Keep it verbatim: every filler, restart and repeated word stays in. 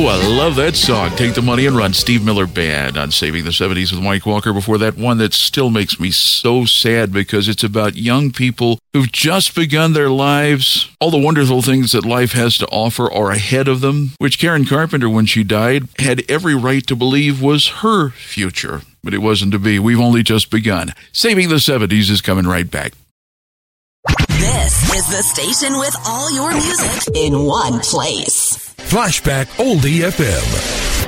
Ooh, I love that song. Take the Money and Run. Steve Miller Band on Saving the seventies with Mike Walker. Before that, one that still makes me so sad because it's about young people who've just begun their lives. All the wonderful things that life has to offer are ahead of them, which Karen Carpenter, when she died, had every right to believe was her future. But it wasn't to be. We've only just begun. Saving the seventies is coming right back. This is the station with all your music in one place. Flashback Oldie F M.